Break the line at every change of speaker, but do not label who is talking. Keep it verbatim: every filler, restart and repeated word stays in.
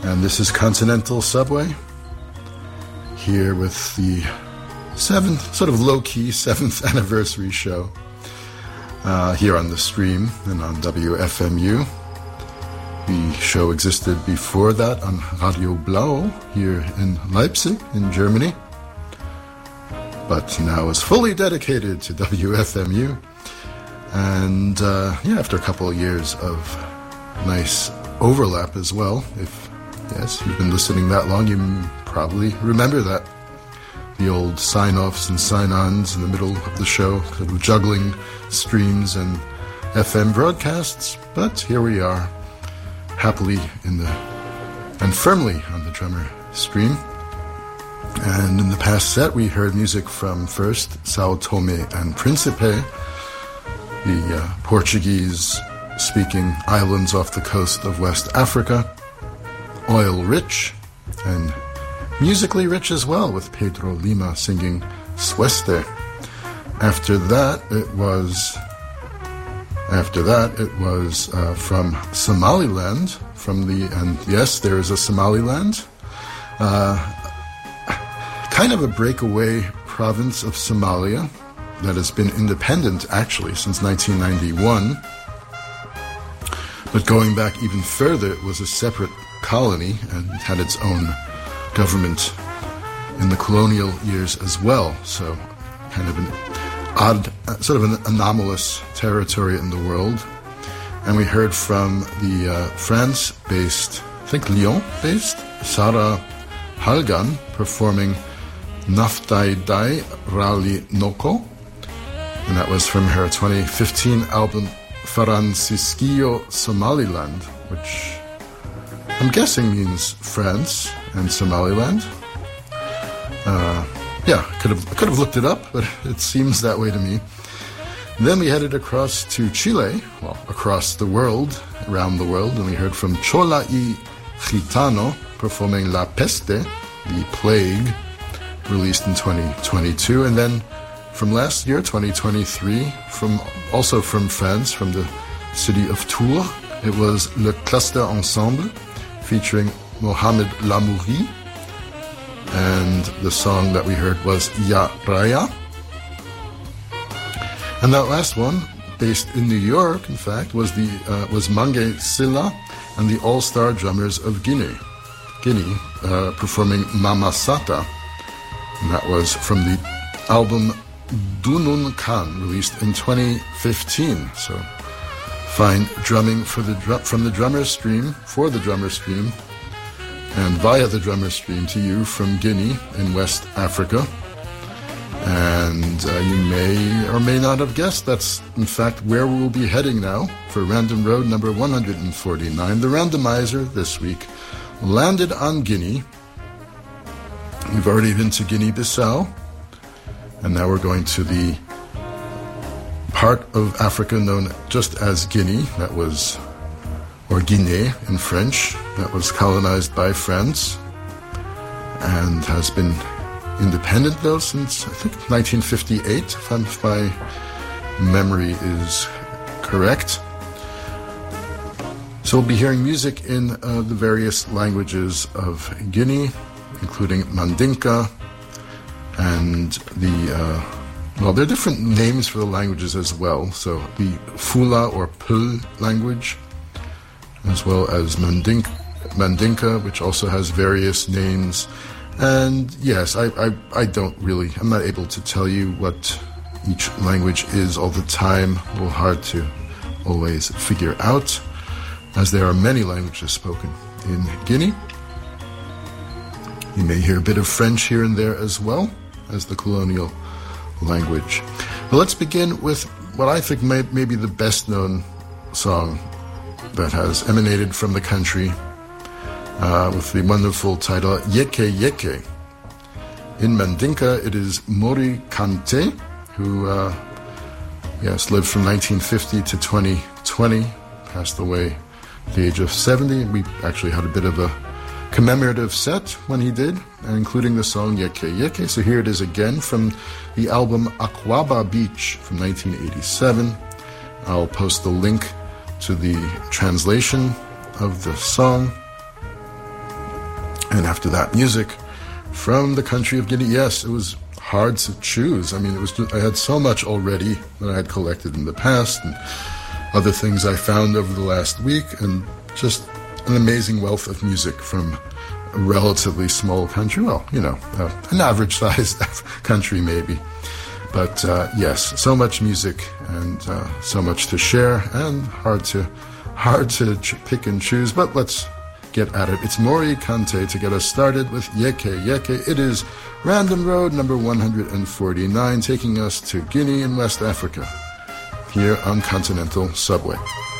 And this is Continental Subway, here with the seventh, sort of low-key seventh anniversary show uh, here on the stream and on W F M U. The show existed before that on Radio Blau here in Leipzig in Germany, but now is fully dedicated to W F M U. And uh, yeah, after a couple of years of nice overlap as well, if yes, you've been listening that long, you probably remember that. The old sign-offs and sign-ons in the middle of the show, sort of juggling streams and F M broadcasts. But here we are, happily in the, and firmly on the drummer stream. And in the past set, we heard music from first Sao Tome and Principe, the uh, Portuguese-speaking islands off the coast of West Africa, oil-rich and musically rich as well, with Pedro Lima singing Sueste. After that, it was after that it was uh, from Somaliland, from the and yes, there is a Somaliland, uh, kind of a breakaway province of Somalia that has been independent actually since nineteen ninety-one. But going back even further, it was a separate colony and it had its own government in the colonial years as well. So kind of an odd, sort of an anomalous territory in the world. And we heard from the uh, France-based, I think Lyon-based, Sarah Halgan performing Naftai Dai Rali Noko. And that was from her twenty fifteen album Francisquillo Somaliland, which I'm guessing means France and Somaliland. Uh, yeah, could have could have looked it up, but it seems that way to me. Then we headed across to Chile, well, across the world, around the world, and we heard from Chola y Gitano performing La Peste, the Plague, released in twenty twenty-two, and then from last year, twenty twenty-three, from also from France, from the city of Tours, it was Le Cluster Ensemble, featuring Mohamed Lamouri, and the song that we heard was Ya Raya. And that last one, based in New York, in fact, was the uh, was Mange Silla and the All-Star Drummers of Guinea, Guinea, uh, performing Mama Sata, and that was from the album Dunun Khan, released in twenty fifteen. So fine drumming for the drum, from the drummer stream, for the drummer stream, and via the drummer stream to you from Guinea in West Africa. And uh, you may or may not have guessed that's in fact where we will be heading now for Random Road number one hundred forty-nine. The randomizer this week landed on Guinea. We've already been to Guinea-Bissau, and now we're going to the part of Africa known just as Guinea, that was, or Guinée in French, that was colonized by France and has been independent though since I think nineteen fifty-eight, if, I'm, if my memory is correct. So we'll be hearing music in uh, the various languages of Guinea, including Mandinka and the uh, well, there are different names for the languages as well. So the Fula or Peul language, as well as Mandinka, Mandinka, which also has various names. And yes, I, I, I don't really, I'm not able to tell you what each language is all the time. A little hard to always figure out, as there are many languages spoken in Guinea. You may hear a bit of French here and there as well as the colonial language. But let's begin with what I think may, may be the best known song that has emanated from the country, uh, with the wonderful title Yeke Yeke. In Mandinka, it is Mori Kante, who uh, yes, lived from nineteen fifty to twenty twenty, passed away at the age of seventy. We actually had a bit of a commemorative set when he did, including the song Yeke Yeke. So here it is again from the album Aquaba Beach from nineteen eighty-seven. I'll post the link to the translation of the song. And after that, music from the country of Guinea. Yes, it was hard to choose. I mean, it was I had so much already that I had collected in the past and other things I found over the last week, and just an amazing wealth of music from a relatively small country. Well, you know, uh, an average-sized country maybe. But uh, yes, so much music and uh, so much to share, and hard to hard to ch- pick and choose. But let's get at it. It's Mori Kante to get us started with Yeke Yeke. It is Random Road number one hundred forty-nine, taking us to Guinea in West Africa, here on Continental Subway.